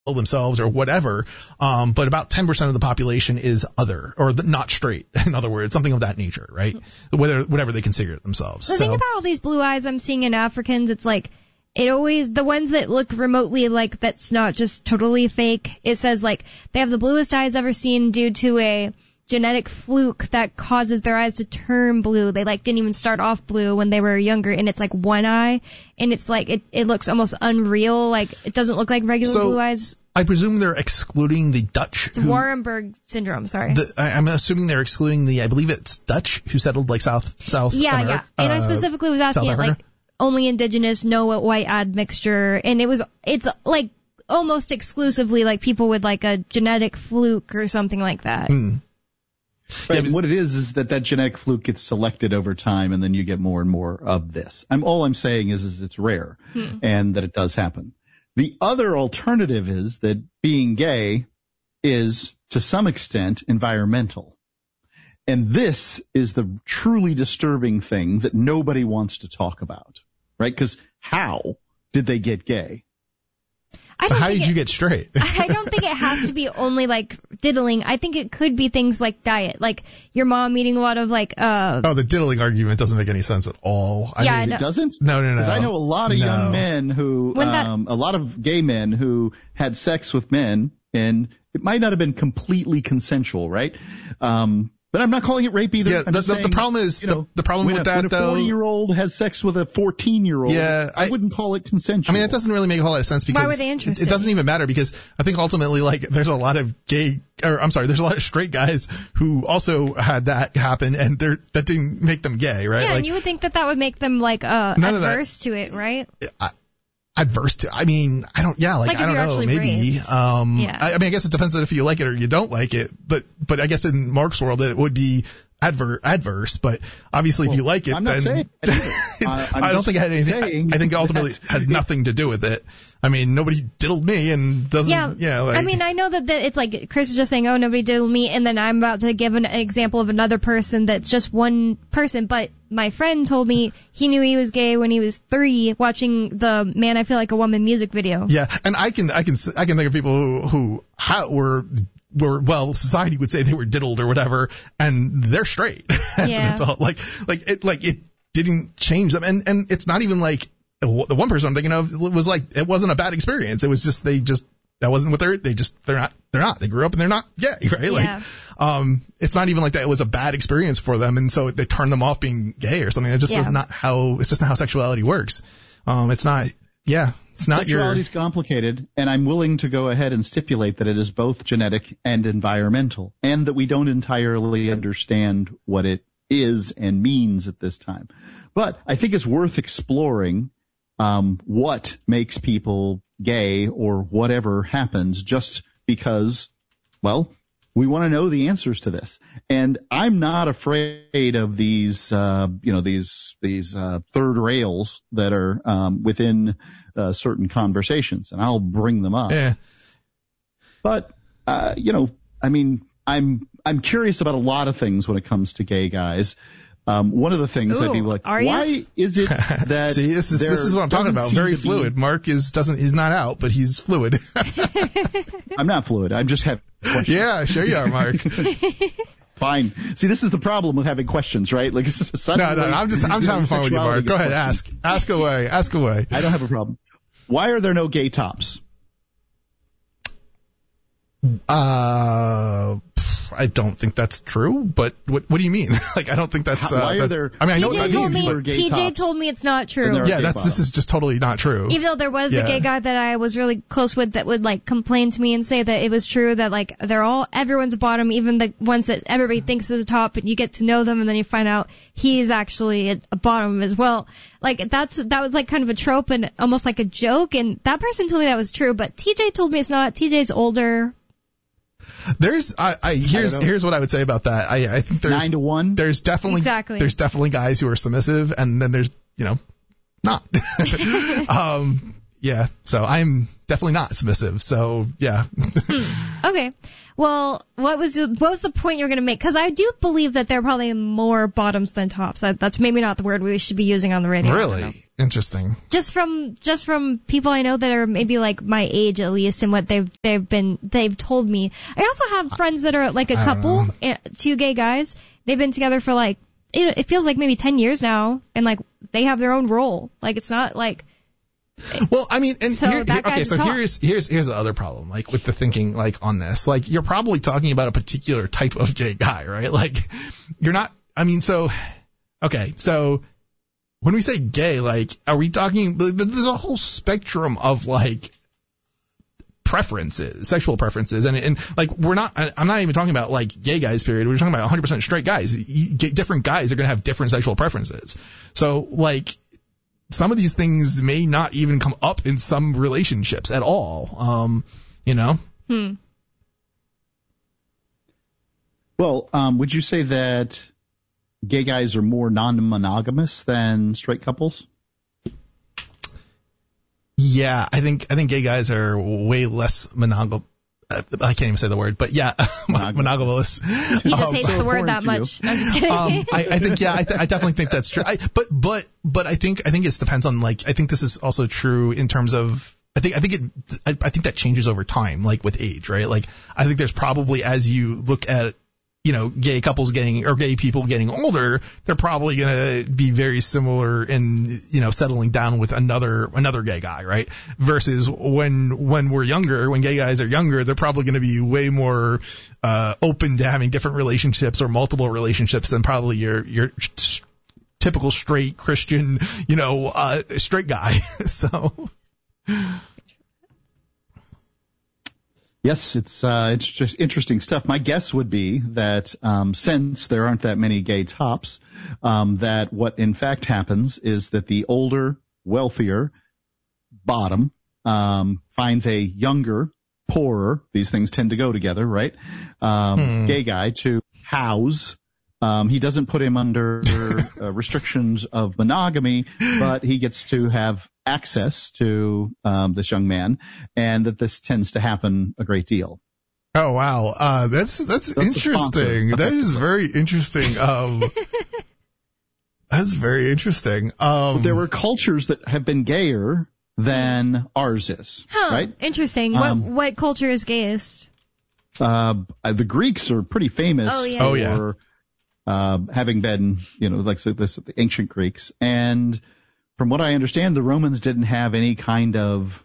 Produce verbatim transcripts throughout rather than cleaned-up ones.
themselves or whatever, um, but about ten percent of the population is other, or the, not straight, in other words, something of that nature, right? Whether, whatever they consider it themselves. The so, thing about all these blue eyes I'm seeing in Africans, it's like, it always, the ones that look remotely like that's not just totally fake, it says like, they have the bluest eyes ever seen due to a genetic fluke that causes their eyes to turn blue. They like didn't even start off blue when they were younger, and it's like one eye, and it's like it, it looks almost unreal. Like it doesn't look like regular so blue eyes. I presume they're excluding the Dutch. It's who, Warrenberg syndrome. Sorry, the, I, I'm assuming they're excluding the. I believe it's Dutch who settled like South South. Yeah, America, yeah. And uh, I specifically was asking it like only indigenous, no white admixture, and it was it's like almost exclusively like people with like a genetic fluke or something like that. Hmm. Right, yeah, what it is is that that genetic fluke gets selected over time, and then you get more and more of this. I'm all I'm saying is, is it's rare, hmm. and that it does happen. The other alternative is that being gay is, to some extent, environmental. And this is the truly disturbing thing that nobody wants to talk about, right? Because how did they get gay? I don't How did it, you get straight? I don't think it has to be only like diddling. I think it could be things like diet, like your mom eating a lot of like. Uh, oh, the diddling argument doesn't make any sense at all. I yeah, mean, no. It doesn't? No, no, no. Because I know a lot of no. young men who, that, um, a lot of gay men who had sex with men, and it might not have been completely consensual, right? Um, But I'm not calling it rape either. Yeah, I'm the, just the, saying, the problem is, you know, the, the problem when with a, that, when a though. forty-year-old has sex with a fourteen-year-old, yeah, I, I wouldn't call it consensual. I mean, it doesn't really make a whole lot of sense because why were they interested? It, it doesn't even matter because I think ultimately, like, there's a lot of gay, or I'm sorry, there's a lot of straight guys who also had that happen, and they're, that didn't make them gay, right? Yeah, like, and you would think that that would make them like uh, adverse to it, right? I, Adverse to, I mean, I don't, yeah, like, like I don't know, maybe, raped. um, yeah. I, I mean, I guess it depends on if you like it or you don't like it, but, but I guess in Mark's world it would be adver- adverse, but obviously well, if you like it, I'm not then, saying it uh, I don't think it had anything, I, I think ultimately it had nothing to do with it. I mean, nobody diddled me and doesn't, yeah, yeah, like, I mean, I know that, that it's like Chris is just saying, oh, nobody diddled me, and then I'm about to give an example of another person that's just one person, but my friend told me he knew he was gay when he was three watching the Man, I Feel Like a Woman music video. Yeah, and I can, I can, I can think of people who, who how, were, were, well, society would say they were diddled or whatever, and they're straight as yeah. an adult. Like, like it, like it didn't change them, and, and it's not even like, the one person I'm thinking of was like, it wasn't a bad experience. It was just, they just, that wasn't what they're, they just, they're not, they're not, they grew up and they're not gay, right? Yeah. Like, um, it's not even like that. It was a bad experience for them. And so they turned them off being gay or something. It just yeah. is not how, it's just not how sexuality works. Um, it's not, yeah, it's not your. Sexuality is complicated, and I'm willing to go ahead and stipulate that it is both genetic and environmental, and that we don't entirely understand what it is and means at this time. But I think it's worth exploring Um, what makes people gay or whatever happens just because, well, we want to know the answers to this. And I'm not afraid of these, uh, you know, these, these, uh, third rails that are, um, within, uh, certain conversations, and I'll bring them up. Yeah. But, uh, you know, I mean, I'm, I'm curious about a lot of things when it comes to gay guys. Um, one of the things Ooh, I'd be like, why you? is it that See, this is, this is what I'm talking about. Very fluid. Be... Mark is, doesn't, he's not out, but he's fluid. I'm not fluid. I'm just having questions. Yeah, sure you are, Mark. Fine. See, this is the problem with having questions, right? Like, this is no, no, no, I'm just, I'm just having fun with you, Mark. Go ahead, ask. Ask away. Ask away. I don't have a problem. Why are there no gay tops? Uh, I don't think that's true, but what what do you mean? Like, I don't think that's, How, uh, why that, are there, I mean, I know T J what that told means, me, but T J told me it's not true. yeah, that's, bottoms. this is just totally not true. Even though there was yeah. a gay guy that I was really close with that would like complain to me and say that it was true that like they're all, everyone's a bottom, even the ones that everybody thinks is a top, but you get to know them and then you find out he's actually a, a bottom as well. Like that's, that was like kind of a trope and almost like a joke, and that person told me that was true, but T J told me it's not. T J's older. There's, I, I here's I here's what I would say about that. I, I think there's nine to one. There's definitely exactly. there's definitely guys who are submissive, and then there's, you know, not. um, yeah, so I'm definitely not submissive. So yeah. hmm. Okay. Well, what was the, what was the point you were going to make? Because I do believe that there are probably more bottoms than tops. That, that's maybe not the word we should be using on the radio. Really interesting. Just from just from people I know that are maybe like my age at least, and what they've they've been they've told me. I also have friends that are like a couple, two gay guys. They've been together for like it, it feels like maybe ten years now, and like they have their own role. Like it's not like. Well, I mean, and so here, here, okay, so talk. here's here's here's the other problem, like with the thinking, like on this, like you're probably talking about a particular type of gay guy, right? Like you're not. I mean, so okay, so when we say gay, like, are we talking? There's a whole spectrum of like preferences, sexual preferences, and and like we're not. I'm not even talking about like gay guys. Period. We're talking about one hundred percent straight guys. Different guys are going to have different sexual preferences. So like. Some of these things may not even come up in some relationships at all, um, you know? Hmm. Well, um, would you say that gay guys are more non-monogamous than straight couples? Yeah, I think I think gay guys are way less monogam. I can't even say the word, but yeah, monogamous. He just um, hates so the word that much. I'm just kidding. Um, I, I think, yeah, I, th- I definitely think that's true. I, but, but, but I think, I think it depends on like, I think this is also true in terms of, I think, I think it, I, I think that changes over time, like with age, right? Like, I think there's probably, as you look at, you know, gay couples getting, or gay people getting older, they're probably going to be very similar in, you know, settling down with another, another gay guy, right? Versus when, when we're younger, when gay guys are younger, they're probably going to be way more, uh, open to having different relationships or multiple relationships than probably your, your typical straight Christian, you know, uh, straight guy. So. Yes, it's uh, it's just interesting stuff. My guess would be that um, since there aren't that many gay tops, um, that what in fact happens is that the older, wealthier bottom um, finds a younger, poorer, these things tend to go together, right? Um, hmm. Gay guy to house. Um, he doesn't put him under uh, restrictions of monogamy, but he gets to have access to um, this young man, and that this tends to happen a great deal. Oh wow, uh, that's that's, that's interesting. That is very interesting. Um, that's very interesting. Um, but there were cultures that have been gayer than ours is. Huh, right? Interesting. Um, what what culture is gayest? Uh, the Greeks are pretty famous. Oh yeah. For, oh, yeah. Uh, having been, you know, like this, the ancient Greeks. And from what I understand, the Romans didn't have any kind of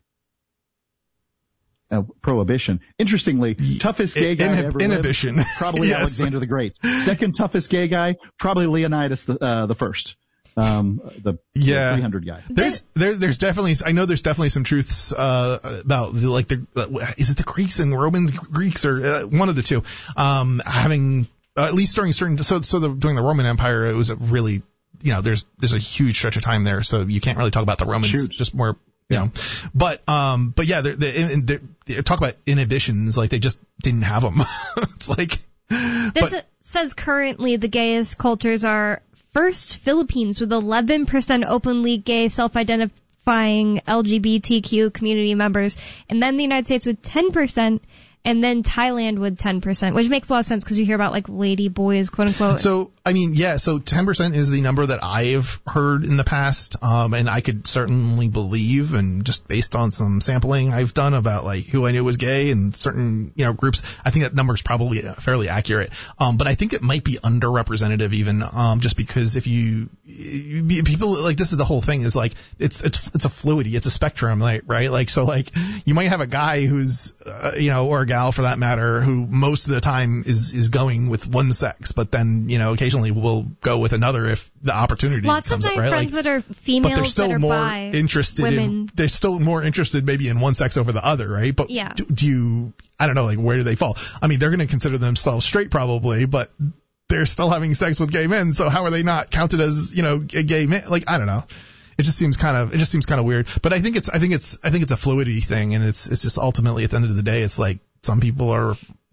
uh, prohibition. Interestingly, toughest gay guy Inhib- ever inhibition. lived, probably Yes. Alexander the Great. Second toughest gay guy, probably Leonidas the, uh, the first. Um, the, yeah. the three hundred guy. There's there there's definitely I know there's definitely some truths uh about the, like the uh, is it the Greeks and Romans Greeks or uh, one of the two um having uh, at least during certain so so the, during the Roman Empire it was a really you know there's there's a huge stretch of time there so you can't really talk about the Romans Shoot. just more you know but um but yeah they're, they're, they're, they're talk about inhibitions like they just didn't have them. It's like this but, says currently the gayest cultures are first Philippines with eleven percent openly gay self-identifying L G B T Q community members, and then the United States with ten percent, and then Thailand with ten percent, which makes a lot of sense because you hear about like lady boys, quote unquote. So, I mean, yeah, so ten percent is the number that I've heard in the past, um, and I could certainly believe, and just based on some sampling I've done about like who I knew was gay and certain, you know, groups, I think that number is probably fairly accurate. Um, but I think it might be underrepresentative even, um, just because if you, you, people, like this is the whole thing is like, it's, it's, it's a fluidity, it's a spectrum, like, right? Like, so like, you might have a guy who's, uh, you know, or a gal for that matter, who most of the time is, is going with one sex, but then, you know, occasionally will go with another if the opportunity Lots comes of my up, right? friends like, that are females but they're still that are more bi, interested women. in, they're still more interested maybe in one sex over the other, right? But yeah. do, do you, I don't know, like where do they fall? I mean, they're going to consider themselves straight probably, but they're still having sex with gay men, so how are they not counted as, you know, a gay man? Like, I don't know. It just seems kind of, it just seems kind of weird. But I think it's, I think it's, I think it's a fluidity thing, and it's, it's just ultimately at the end of the day, it's like some people are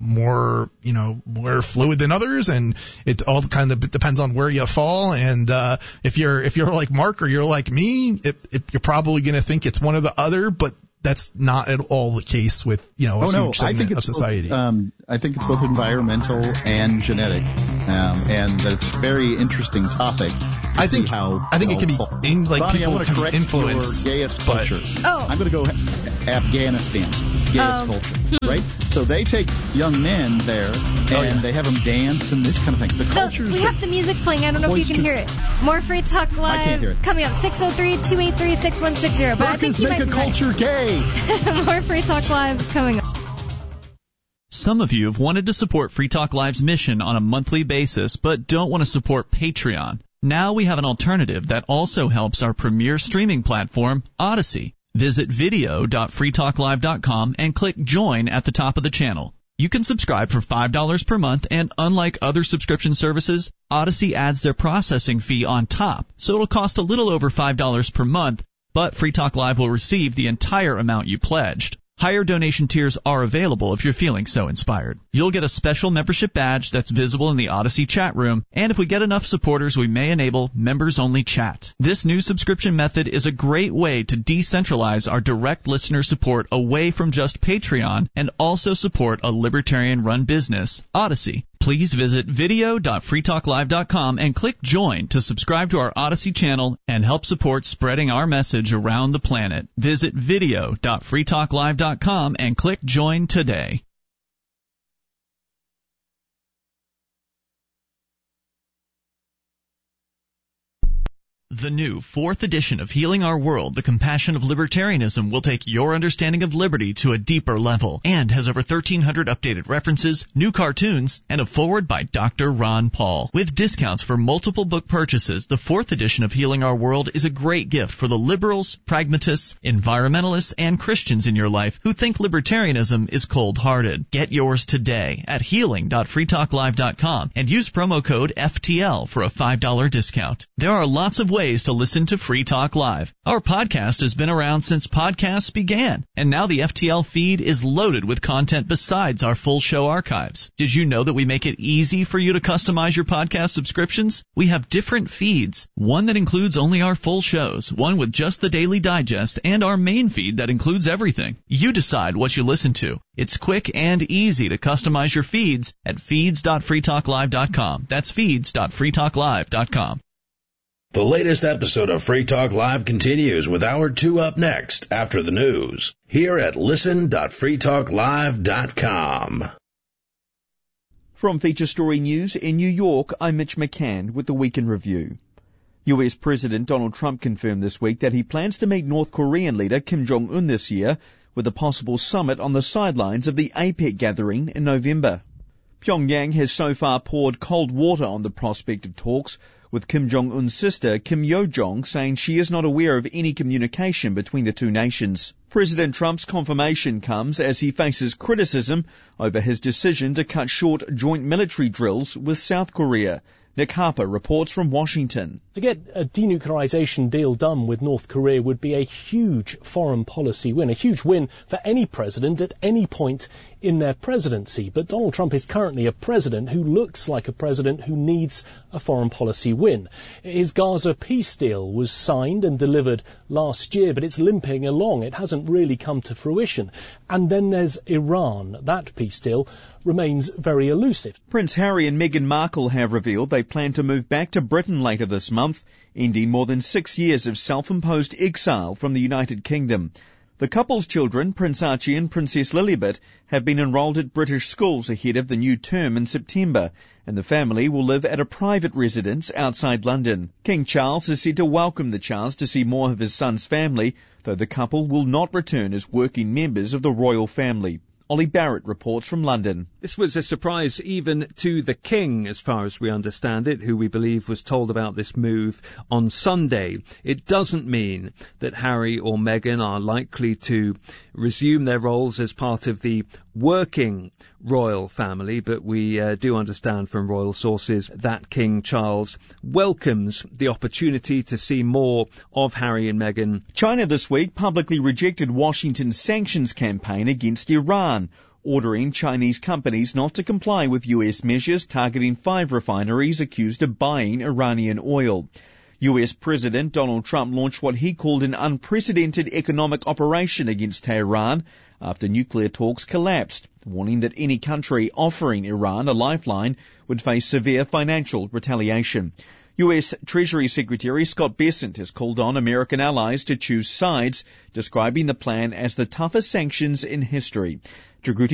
more, you know, more fluid than others, and it all kind of depends on where you fall. And uh, if you're if you're like Mark or you're like me, it, it, you're probably going to think it's one or the other, but that's not at all the case with, you know, a oh, huge no. segment I think of it's society. Both, um, I think it's both environmental and genetic, um, and that it's a very interesting topic. I think how I think it can be in, like Bonnie, people I can be correct influenced, your gayest but culture. Oh. I'm going to go Afghanistan, gayest Um, culture, right? So they take young men there and Oh, yeah. they have them dance and this kind of thing. The So cultures we that have the music playing. I don't know if you can hear it. More Free Talk Live I can't hear it. coming up. six oh three, two eight three, six one six zero. But I think Workers you make might a be right. culture gay. More Free Talk Live coming up. Some of you have wanted to support Free Talk Live's mission on a monthly basis, but don't want to support Patreon. Now we have an alternative that also helps our premier streaming platform, Odyssey. Visit video dot free talk live dot com and click Join at the top of the channel. You can subscribe for five dollars per month, and unlike other subscription services, Odyssey adds their processing fee on top, so it'll cost a little over five dollars per month, but Free Talk Live will receive the entire amount you pledged. Higher donation tiers are available if you're feeling so inspired. You'll get a special membership badge that's visible in the Odyssey chat room, and if we get enough supporters, we may enable members-only chat. This new subscription method is a great way to decentralize our direct listener support away from just Patreon and also support a libertarian-run business, Odyssey. Please visit video dot free talk live dot com and click Join to subscribe to our Odyssey channel and help support spreading our message around the planet. Visit video dot free talk live dot com and click Join today. The new fourth edition of Healing Our World, The Compassion of Libertarianism, will take your understanding of liberty to a deeper level and has over thirteen hundred updated references, new cartoons, and a foreword by Doctor Ron Paul. With discounts for multiple book purchases, the fourth edition of Healing Our World is a great gift for the liberals, pragmatists, environmentalists, and Christians in your life who think libertarianism is cold-hearted. Get yours today at healing dot free talk live dot com and use promo code F T L for a five dollars discount. There are lots of ways to listen to Free Talk Live. Our podcast has been around since podcasts began, and now the F T L feed is loaded with content besides our full show archives. Did you know that we make it easy for you to customize your podcast subscriptions? We have different feeds, one that includes only our full shows, one with just the Daily Digest, and our main feed that includes everything. You decide what you listen to. It's quick and easy to customize your feeds at feeds dot free talk live dot com. That's feeds dot free talk live dot com. The latest episode of Free Talk Live continues with Hour two up next after the news here at listen dot free talk live dot com. From Feature Story News in New York, I'm Mitch McCann with the Week in Review. U S President Donald Trump confirmed this week that he plans to meet North Korean leader Kim Jong-un this year with a possible summit on the sidelines of the APEC gathering in November. Pyongyang has so far poured cold water on the prospect of talks, with Kim Jong-un's sister, Kim Yo-jong, saying she is not aware of any communication between the two nations. President Trump's confirmation comes as he faces criticism over his decision to cut short joint military drills with South Korea. Nick Harper reports from Washington. To get a denuclearization deal done with North Korea would be a huge foreign policy win, a huge win for any president at any point in their presidency. But Donald Trump is currently a president who looks like a president who needs a foreign policy win. His Gaza peace deal was signed and delivered last year, but it's limping along. It hasn't really come to fruition. And then there's Iran. That peace deal remains very elusive. Prince Harry and Meghan Markle have revealed they plan to move back to Britain later this month, ending more than six years of self-imposed exile from the United Kingdom. The couple's children, Prince Archie and Princess Lilibet, have been enrolled at British schools ahead of the new term in September, and the family will live at a private residence outside London. King Charles is said to welcome the chance to see more of his son's family, though the couple will not return as working members of the royal family. Ollie Barrett reports from London. This was a surprise even to the King, as far as we understand it, who we believe was told about this move on Sunday. It doesn't mean that Harry or Meghan are likely to resume their roles as part of the working royal family, but we uh, do understand from royal sources that King Charles welcomes the opportunity to see more of Harry and Meghan. China this week publicly rejected Washington's sanctions campaign against Iran, ordering Chinese companies not to comply with U S measures targeting five refineries accused of buying Iranian oil. U S President Donald Trump launched what he called an unprecedented economic operation against Tehran after nuclear talks collapsed, warning that any country offering Iran a lifeline would face severe financial retaliation. U S Treasury Secretary Scott Bessent has called on American allies to choose sides, describing the plan as the toughest sanctions in history. Jagriti